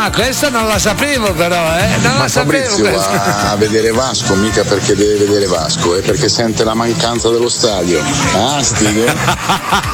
questa non la sapevo però, non la sapevo. Fabrizio va a vedere Vasco mica perché deve vedere Vasco, è perché sente la mancanza dello stadio. Stigo.